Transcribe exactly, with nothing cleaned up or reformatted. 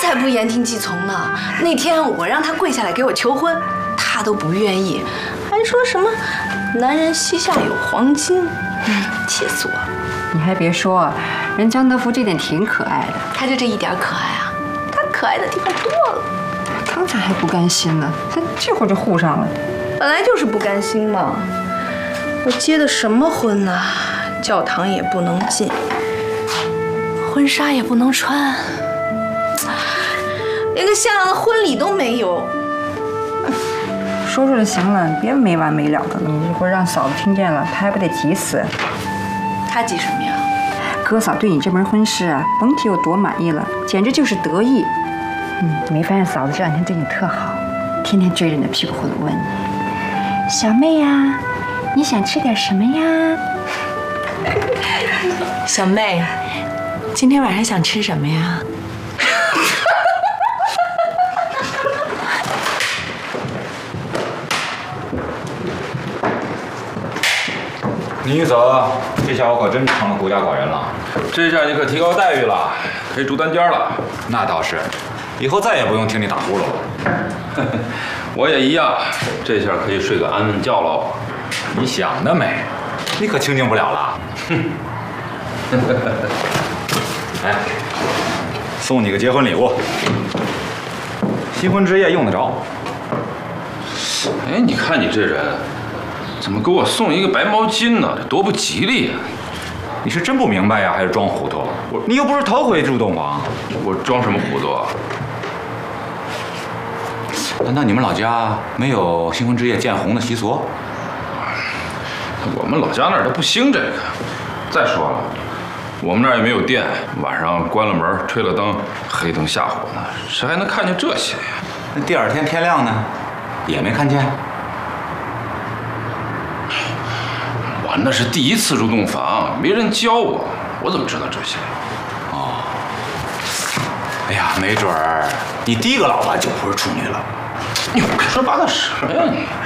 才不言听计从呢！那天我让他跪下来给我求婚，他都不愿意，还说什么男人膝下有黄金，嗯，气死我了！ 你还别说，人江德福这点挺可爱的。 他就这一点可爱啊？他可爱的地方多了。 刚才还不甘心呢，他这会儿就护上了。 本来就是不甘心嘛。我结的什么婚呐？教堂也不能进，婚纱也不能穿，连个像样的婚礼都没有。 说说就行了，别没完没了的了。你一会儿让嫂子听见了，她还不得急死？ 她急什么呀？ 哥嫂对你这门婚事啊，甭提有多满意了，简直就是得意。嗯，你没发现嫂子这两天对你特好，天天追着你的屁股后头问你：“小妹呀，你想吃点什么呀？” 小妹，今天晚上想吃什么呀？ 你一走，这下我可真成了孤家寡人了。 这下你可提高待遇了，可以住单间了。 那倒是，以后再也不用听你打呼噜了。 我也一样，这下可以睡个安稳觉喽。 你想得美，你可清静不了了。哼。哎，送你个结婚礼物，新婚之夜用得着。 哎，你看你这人，怎么给我送一个白毛巾呢？这多不吉利呀！ 你是真不明白呀，还是装糊涂？我你又不是头回住洞房， 我装什么糊涂啊？ 难道你们老家没有新婚之夜见红的习俗？ 我们老家那儿都不兴这个。再说了，我们那儿也没有电，晚上关了门，吹了灯，黑灯瞎火的，谁还能看见这些呀？ 那第二天天亮呢，也没看见。 我那是第一次入洞房，没人教我，我怎么知道这些？ 哦，哎呀，没准儿你第一个老婆就不是处女了。 你胡说八道什么呀你？